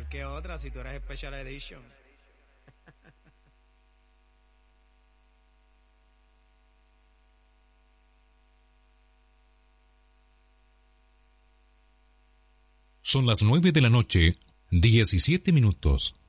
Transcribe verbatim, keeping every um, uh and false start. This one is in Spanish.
mejor que otra si tú eres Special Edition. Son las nueve de la noche, diecisiete minutos.